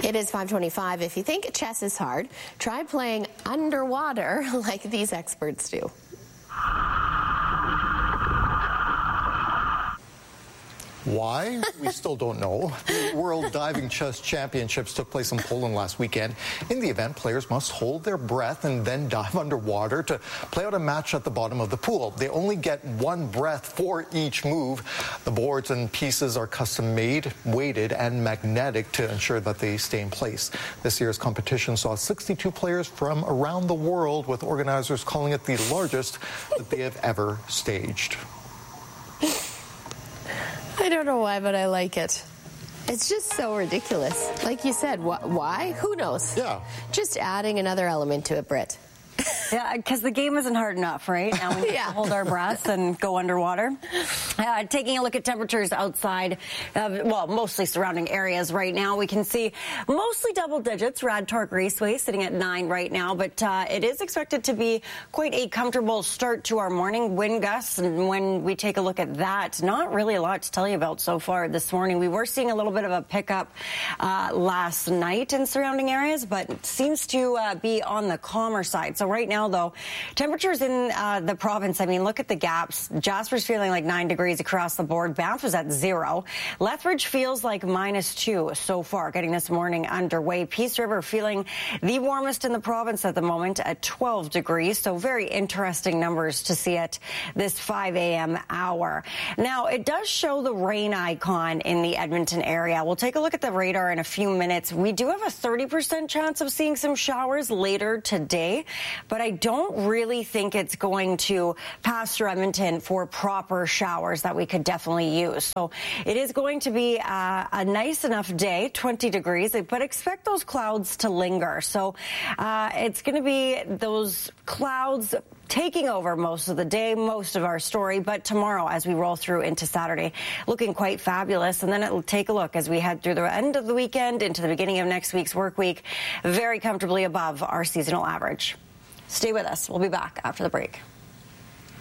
It is 5:25. If you think chess is hard, try playing underwater like these experts do. Why? We still don't know. The World Diving Chess Championships took place in Poland last weekend. In the event, players must hold their breath and then dive underwater to play out a match at the bottom of the pool. They only get one breath for each move. The boards and pieces are custom-made, weighted, and magnetic to ensure that they stay in place. This year's competition saw 62 players from around the world, with organizers calling it the largest that they have ever staged. I don't know why, but I like it. It's just so ridiculous. Like you said, why? Who knows? Yeah. Just adding another element to it, Britt. Yeah, because the game isn't hard enough, right? Now we need to hold our breath and go underwater. Taking a look at temperatures outside, well, mostly surrounding areas right now, we can see mostly double digits. Rad Torque Raceway sitting at 9 right now, but it is expected to be quite a comfortable start to our morning. Wind gusts, and when we take a look at that, not really a lot to tell you about so far this morning. We were seeing a little bit of a pickup last night in surrounding areas, but it seems to be on the calmer side. So right now, though, temperatures in the province, I mean, look at the gaps. Jasper's feeling like 9 degrees across the board. Banff was at 0. Lethbridge feels like -2 so far, getting this morning underway. Peace River feeling the warmest in the province at the moment at 12 degrees. So very interesting numbers to see at this 5 a.m. hour. Now, it does show the rain icon in the Edmonton area. We'll take a look at the radar in a few minutes. We do have a 30% chance of seeing some showers later today, but I don't really think it's going to pass through Edmonton for proper showers that we could definitely use. So it is going to be a nice enough day, 20 degrees, but expect those clouds to linger. So it's going to be those clouds taking over most of the day, most of our story, but tomorrow as we roll through into Saturday, looking quite fabulous. And then it'll take a look as we head through the end of the weekend into the beginning of next week's work week, very comfortably above our seasonal average. Stay with us. We'll be back after the break.